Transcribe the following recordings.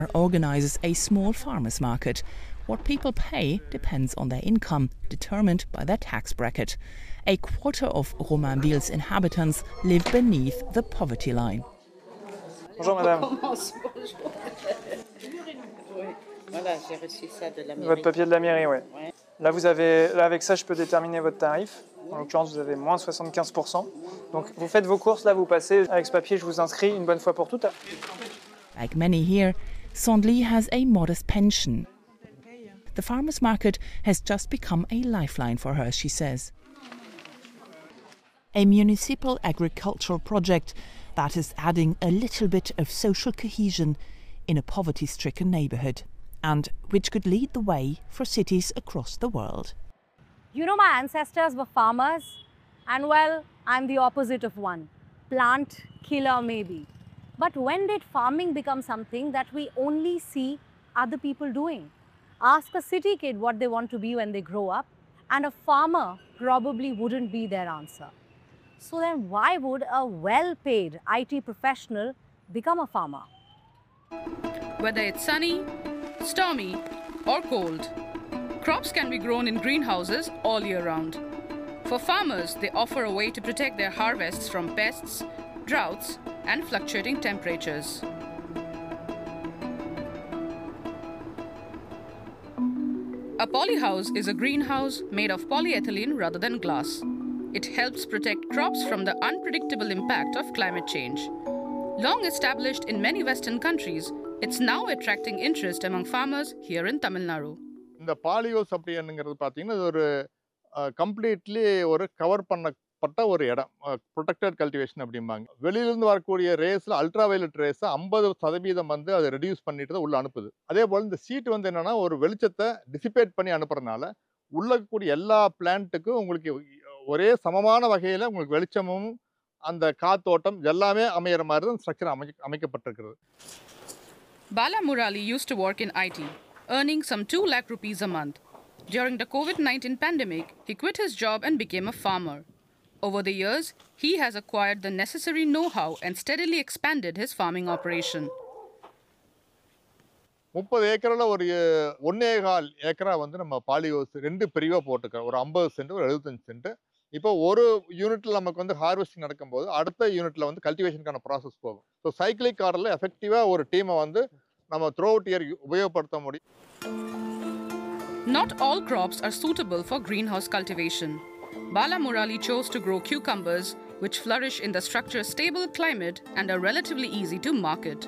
organises a small farmers market. What people pay depends on their income, determined by their tax bracket. A quarter of Romainville's inhabitants live beneath the poverty line. Bonjour madame. Voilà, j'ai reçu ça de la mairie. Votre papier de la mairie, oui. Là, là, avec ça, je peux déterminer votre tarif. En l'occurrence, vous avez moins 75%. Donc, vous faites vos courses, là, vous passez. Avec ce papier, je vous inscris une bonne fois pour toutes. Like many here, Sondli has a modest pension. The farmers' market has just become a lifeline for her, she says. A municipal agricultural project that is adding a little bit of social cohesion in a poverty-stricken neighbourhood, and which could lead the way for cities across the world. You know, my ancestors were farmers, and well, I'm the opposite of one. Plant killer maybe. But when did farming become something that we only see other people doing? Ask a city kid what they want to be when they grow up, and a farmer probably wouldn't be their answer. So then why would a well-paid IT professional become a farmer? Whether it's sunny, stormy or cold, crops can be grown in greenhouses all year round. For farmers, they offer a way to protect their harvests from pests, droughts and fluctuating temperatures. A polyhouse is a greenhouse made of polyethylene rather than glass. It helps protect crops from the unpredictable impact of climate change. Long established in many Western countries, it's now attracting interest among farmers here in Tamil Nadu. இந்த பாலியோஸ் அப்படிங்கிறது பார்த்தீங்கன்னா இது ஒரு completely ஒரு cover பண்ணப்பட்ட ஒரு இடம், protected cultivation அப்படிம்பாங்க. வெளியிலிருந்து வரக்கூடிய ரேஸில் அல்ட்ராவயலட் ரேஸை 50% வந்து அதை ரெடியூஸ் பண்ணிட்டு தான் உள்ள அனுப்புது. அதே போல் இந்த சீட் வந்து என்னன்னா ஒரு வெளிச்சத்தை டிசிபேட் பண்ணி அனுப்புறதுனால உள்ள கூடிய எல்லா பிளான்ட்டுக்கும் உங்களுக்கு ஒரே சமமான வகையில் உங்களுக்கு வெளிச்சமும் அந்த காத்தோட்டம் எல்லாமே அமையிற மாதிரி தான் ஸ்ட்ரக்சர் அமைக்கப்பட்டிருக்கிறது. Bala Murali used to work in IT, earning some 2 lakh rupees a month. During the COVID-19 pandemic, he quit his job and became a farmer. Over the years, he has acquired the necessary know-how and steadily expanded his farming operation. 30 ஏக்கரில் ஒரு 1.25 ஏக்கரா வந்து நம்ம பாலியோஸ் 2 பிரிவாக போட்டுக்கிறோம். ஒரு 50 send, ஒரு 75 send. இப்போ ஒரு யூனிட்ல நமக்கு வந்து ஹார்வெஸ்டிங் நடக்கும்போது அடுத்த யூனிட்ல வந்து கல்டிவேஷனுக்கான ப்ராசஸ் போகும். ஸோ சைக்கிளிக் ஆர்டரில் எஃபெக்டிவாக ஒரு டீமை வந்து நம்ம த்ரூ அவுட் இயர் உபயோகப்படுத்த முடியும். Not all crops are suitable for greenhouse cultivation. Bala Murali chose to grow cucumbers, which flourish in the structure's stable climate and are relatively easy to market.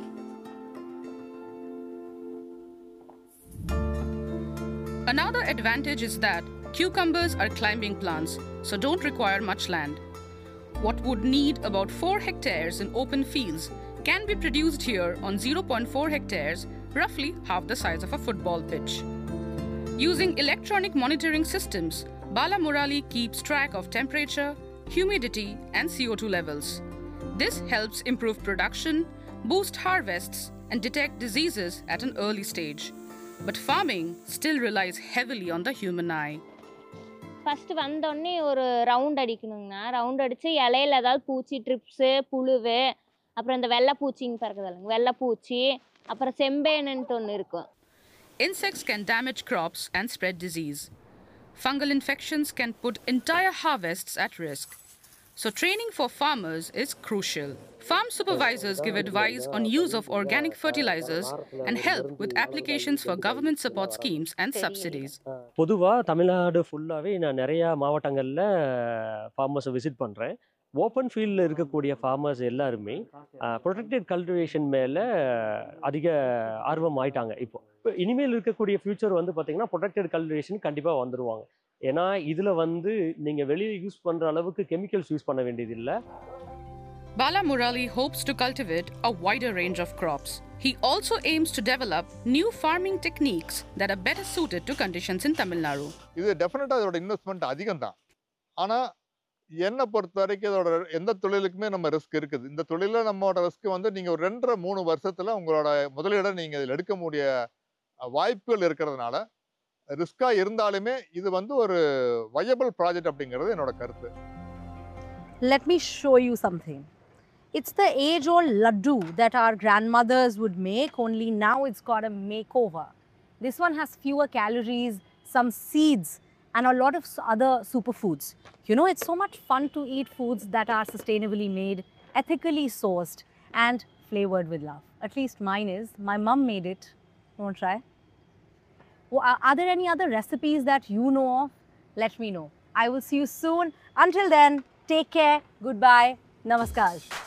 Another advantage is that cucumbers are climbing plants, so don't require much land. What would need about 4 hectares in open fields can be produced here on 0.4 hectares, roughly half the size of a football pitch. Using electronic monitoring systems, Bala Murali keeps track of temperature, humidity and CO2 levels. This helps improve production, boost harvests and detect diseases at an early stage. But farming still relies heavily on the human eye. First வந்தோடனே ஒரு round அடிக்கணுங்கண்ணா. Round அடித்து இலையில ஏதாவது பூச்சி, trips, புழுவு, அப்புறம் இந்த வெள்ளைப்பூச்சின்னு பறக்குதில்லைங்க, வெள்ளைப்பூச்சி, அப்புறம் செம்பேனுன்ட்டு ஒன்று இருக்கும். Insects can damage crops and spread disease. Fungal infections can put entire harvests at risk. So training for farmers is crucial. Farm supervisors give advice on use of organic fertilizers and help with applications for government support schemes and subsidies. பொதுவாக தமிழ்நாடு ஃபுல்லாகவே நான் நிறையா மாவட்டங்களில் ஃபார்மர்ஸை visit பண்ணுறேன். Open ஃபீல்டில் இருக்கக்கூடிய farmers எல்லாருமே protected cultivation மேலே அதிக ஆர்வம் ஆயிட்டாங்க. இப்போ இனிமேல் இருக்கக்கூடிய ஃபியூச்சர் வந்து பார்த்திங்கன்னா ப்ரொடெக்டட் கல்டிவேஷன் கண்டிப்பாக வந்துடுவாங்க. ஏன்னா இதில் வந்து நீங்கள் வெளியே யூஸ் பண்ணுற அளவுக்கு கெமிக்கல்ஸ் யூஸ் பண்ண வேண்டியதில்லை. Bala Murali hopes to cultivate a wider range of crops. He also aims to develop new farming techniques that are better suited to conditions in Tamil Nadu. இது டெஃபினட்டாக அதோட இன்வெஸ்ட்மெண்ட் அதிகம் தான். ஆனால் என்னை பொறுத்த வரைக்கும் இதோட எந்த தொழிலுக்குமே நம்ம ரிஸ்க் இருக்குது. இந்த தொழிலில் நம்மளோட ரிஸ்க் வந்து நீங்கள் ஒரு 2.5-3 வருஷத்தில் உங்களோட முதலீடை நீங்கள் இதில் எடுக்கக்கூடிய வாய்ப்புகள் இருக்கிறதுனால ரிஸ்காக இருந்தாலுமே இது வந்து ஒரு வயபிள் ப்ராஜெக்ட் அப்படிங்கிறது என்னோட கருத்து. Let me show you something. It's the age-old laddu that our grandmothers would make, only now it's got a makeover. This one has fewer calories, some seeds, and a lot of other superfoods. You know, it's so much fun to eat foods that are sustainably made, ethically sourced, and flavored with love. At least mine is. My mum made it. Want to try? Are there any other recipes that you know of? Let me know. I will see you soon. Until then, take care. Goodbye. Namaskar.